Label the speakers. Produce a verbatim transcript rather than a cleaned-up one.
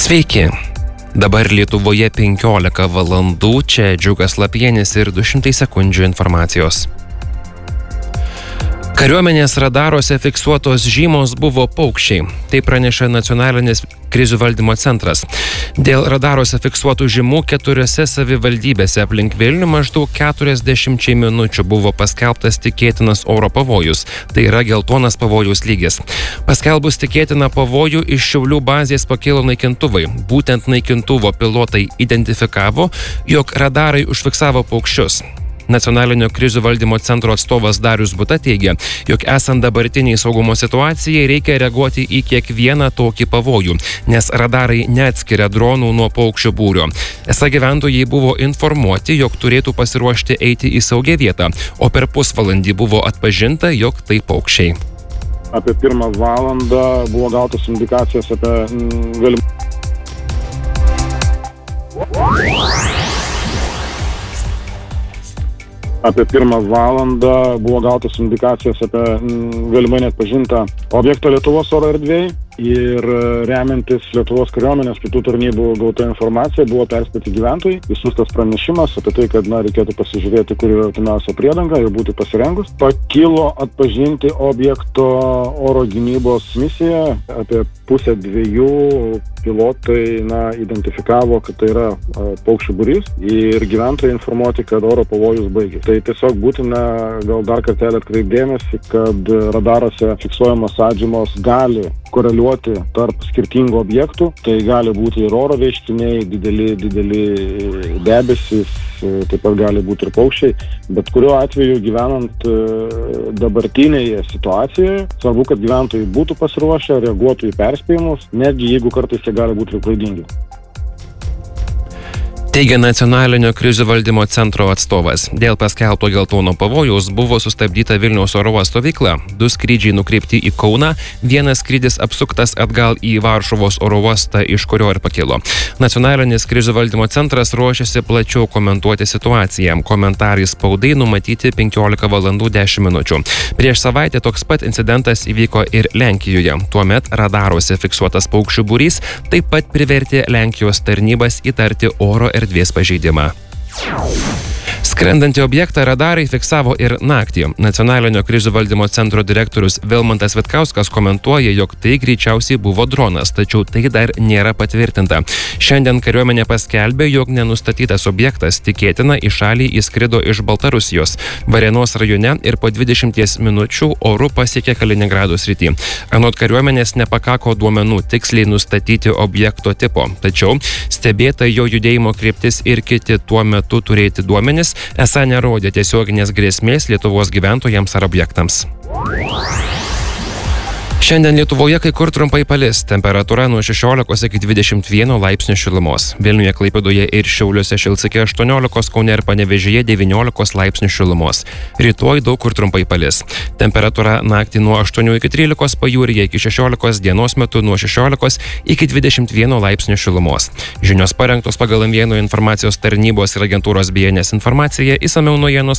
Speaker 1: Sveiki. Dabar Lietuvoje penkiolika valandų, čia Džiugas Lapienis ir du šimtai sekundžių informacijos. Kariuomenės radaruose fiksuotos žymos buvo paukščiai. Tai praneša Nacionalinis krizių valdymo centras. Dėl radaruose fiksuotų žymų keturiose savivaldybėse aplink Vilnių maždaug keturiasdešimčiai minučių buvo paskelbtas tikėtinas oro pavojus. Tai yra geltonas pavojaus lygis. Paskelbus tikėtiną pavojų iš Šiaulių bazės pakilo naikintuvai. Būtent naikintuvo pilotai identifikavo, jog radarai užfiksavo paukščius. Nacionalinio krizių valdymo centro atstovas Darius Buta teigia, jog esant dabartiniai saugumo situacijai reikia reaguoti į kiekvieną tokį pavojų, nes radarai neatskiria dronų nuo paukščių būrio. Esą gyventojai buvo informuoti, jog turėtų pasiruošti eiti į saugią vietą, o per pusvalandį buvo atpažinta, jog tai paukščiai.
Speaker 2: Apie pirmą valandą buvo gautos indikacijos apie mm, galimą. Apie pirmą valandą buvo gautos indikacijos apie mm, galimai neatpažintą objektą Lietuvos oro erdvėje ir remiantis Lietuvos kariuomenės kitų tarnybų gauta informacija buvo perspėti gyventojai, išsiųstas pranešimas apie tai, kad na, reikėtų pasižiūrėti, kur yra artimiausia priedanga ir būti pasirengus. Pakilo atpažinti objekto oro gynybos misiją, apie pusę dviejų pilotai na, identifikavo, kad tai yra a, paukščių būrys ir gyventojai informuoti, kad oro pavojus baigėsi. Tai tiesiog būtina gal dar kartelį atkreipti dėmesį, kad radaruose fiksuojamos atžymos gali koreliuoti tarp skirtingų objektų. Tai gali būti ir oro reiškiniai, dideli, dideli debesys, taip pat gali būti ir paukščiai. Bet kuriuo atveju gyvenant dabartinėje situacijoje, svarbu, kad gyventojai būtų pasiruošę, reaguotų į perspėjimus, netgi jeigu kartais jie gali būti ir klaidingi.
Speaker 1: Teigia Nacionalinio krizių valdymo centro atstovas. Dėl paskelbto geltono pavojaus buvo sustabdyta Vilniaus oro uosto veikla. Du skrydžiai nukreipti į Kauną, vienas skrydis apsuktas atgal į Varšuvos oro uostą, iš kurio ir pakilo. Nacionalinis krizių valdymo centras ruošiasi plačiau komentuoti situaciją. Komentarai spaudai numatyti penkiolika valandų dešimt minučių. Prieš savaitę toks pat incidentas įvyko ir Lenkijoje. Tuomet radaruose fiksuotas paukščių būrys taip pat privertė Lenkijos tarnybas įtarti oro erdvės erdvės pažeidimą. Skrendantį objektą radarai fiksavo ir naktį. Nacionalinio krizių valdymo centro direktorius Vilmantas Vitkauskas komentuoja, jog tai greičiausiai buvo dronas, tačiau tai dar nėra patvirtinta. Šiandien kariuomenė paskelbė, jog nenustatytas objektas tikėtina į šalį įskrido iš Baltarusijos, Varėnos rajone ir po dvidešimties minučių oru pasiekė Kaliningrado sritį. Anot kariuomenės nepakako duomenų tiksliai nustatyti objekto tipo, tačiau stebėta jo judėjimo kryptis ir kiti tuo metu turėti duomenis esą nerodė tiesioginės grėsmės Lietuvos gyventojams ar objektams. Šiandien Lietuvoje kai kur trumpai palis, temperatūra nuo šešiolikos iki dvidešimt vieno laipsnių šilumos. Vilniuje, Klaipėdoje ir Šiauliuose šils iki aštuoniolikos, Kaune ir Panevėžyje devyniolikos laipsnių šilumos. Rytoj daug kur trumpai palis. Temperatūra naktį nuo aštuonių iki trylikos, pajūryje iki šešiolikos, dienos metu nuo šešiolikos iki dvidešimt vieno laipsnių šilumos. Žinios parengtos pagal M vieno informacijos tarnybos ir agentūros B N S informaciją, išsamiau naujienos